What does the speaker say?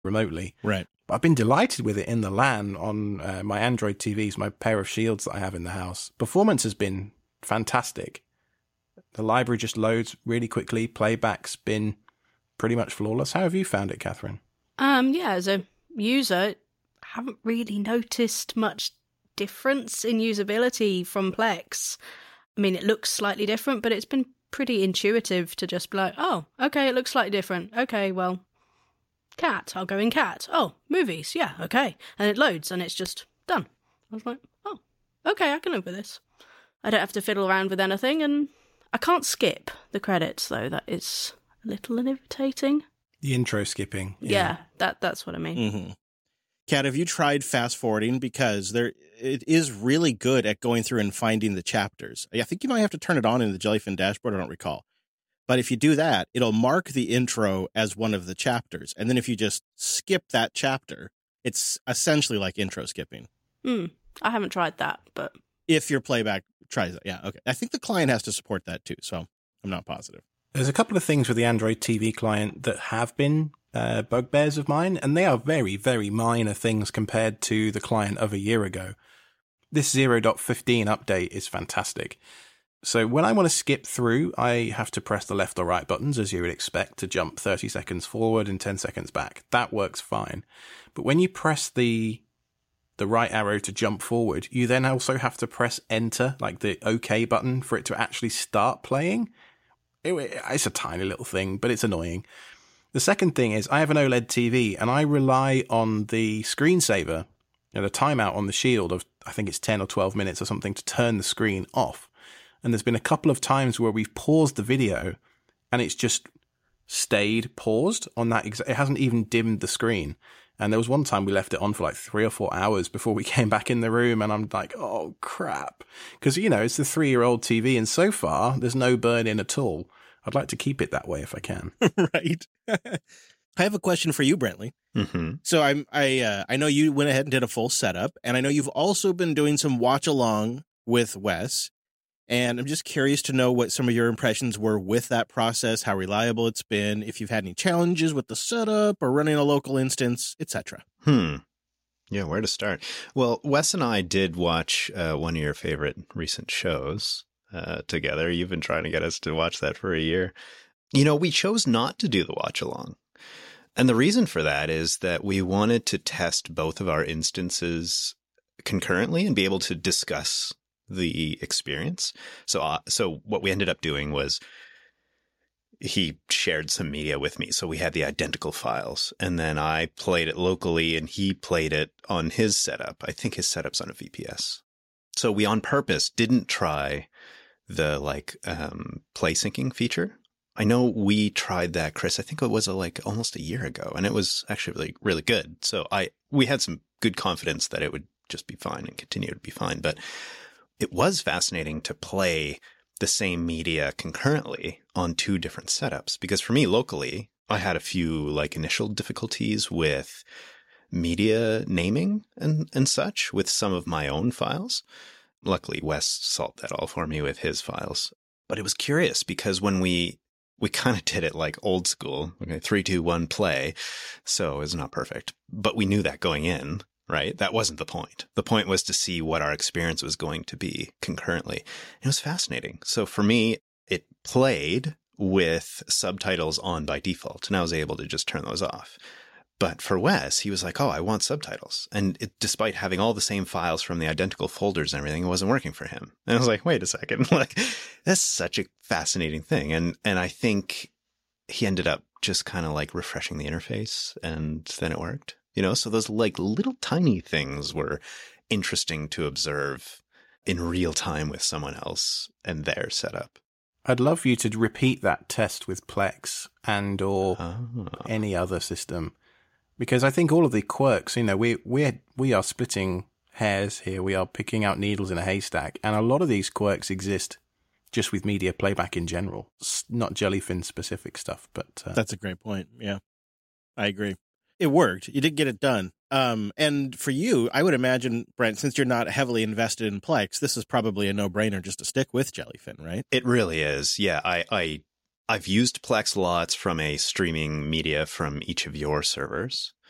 remotely. Right. But I've been delighted with it in the LAN on my Android TVs, my pair of Shields that I have in the house. Performance has been fantastic. The library just loads really quickly. Playback's been pretty much flawless. How have you found it, Catherine? Yeah, as a user, I haven't really noticed much difference in usability from Plex. I mean, it looks slightly different, but it's been pretty intuitive to just be like, oh, okay, it looks slightly different. Okay, well, cat, I'll go in cat. Oh, movies, yeah, okay. And it loads, and it's just done. I was like, oh, okay, I can live with this. I don't have to fiddle around with anything, and I can't skip the credits, though. That is a little irritating. The intro skipping. Yeah, that's what I mean. Mm-hmm. Kat, have you tried fast forwarding? Because it is really good at going through and finding the chapters. I think you might have to turn it on in the Jellyfin dashboard. I don't recall. But if you do that, it'll mark the intro as one of the chapters. And then if you just skip that chapter, it's essentially like intro skipping. I haven't tried that, but... If your playback tries it. Yeah, okay. I think the client has to support that too, so I'm not positive. There's a couple of things with the Android TV client that have been bugbears of mine, and they are very, very minor things compared to the client of a year ago. This 0.15 update is fantastic. So when I want to skip through, I have to press the left or right buttons, as you would expect, to jump 30 seconds forward and 10 seconds back. That works fine. But when you press the right arrow to jump forward, you then also have to press enter, like the OK button, for it to actually start playing. It's a tiny little thing, but it's annoying. The second thing is I have an OLED TV and I rely on the screensaver, the timeout on the Shield of, I think it's 10 or 12 minutes or something, to turn the screen off. And there's been a couple of times where we've paused the video and it's just stayed paused on that. It hasn't even dimmed the screen. And there was one time we left it on for like 3 or 4 hours before we came back in the room. And I'm like, oh, crap. Because, it's the 3-year-old TV. And so far, there's no burn-in at all. I'd like to keep it that way if I can. Right. I have a question for you, Brentley. Mm-hmm. So I know you went ahead and did a full setup. And I know you've also been doing some watch-along with Wes. And I'm just curious to know what some of your impressions were with that process, how reliable it's been, if you've had any challenges with the setup or running a local instance, etc. Yeah, where to start? Well, Wes and I did watch one of your favorite recent shows together. You've been trying to get us to watch that for a year. We chose not to do the watch along. And the reason for that is that we wanted to test both of our instances concurrently and be able to discuss the experience. So what we ended up doing was he shared some media with me. So we had the identical files, and then I played it locally and he played it on his setup. I think his setup's on a VPS. So we on purpose didn't try the play syncing feature. I know we tried that, Chris. I think it was almost a year ago, and it was actually really, really good. So we had some good confidence that it would just be fine and continue to be fine. But it was fascinating to play the same media concurrently on 2 different setups, because for me locally, I had a few initial difficulties with media naming and such with some of my own files. Luckily, Wes solved that all for me with his files. But it was curious because when we kind of did it like old school, 3, 2, 1, play. So it's not perfect, but we knew that going in. Right? That wasn't the point. The point was to see what our experience was going to be concurrently. It was fascinating. So for me, it played with subtitles on by default, and I was able to just turn those off. But for Wes, he was like, oh, I want subtitles. And despite having all the same files from the identical folders and everything, it wasn't working for him. And I was like, wait a second. That's such a fascinating thing. And I think he ended up just kind of refreshing the interface, and then it worked. So those little tiny things were interesting to observe in real time with someone else and their setup. I'd love you to repeat that test with Plex and or any other system, because I think all of the quirks, we are splitting hairs here. We are picking out needles in a haystack, and a lot of these quirks exist just with media playback in general. It's not Jellyfin specific stuff, but that's a great point. Yeah, I agree. It worked. You did get it done. And for you, I would imagine, Brent, since you're not heavily invested in Plex, this is probably a no-brainer just to stick with Jellyfin, right? It really is. Yeah, I've used Plex lots from a streaming media from each of your servers.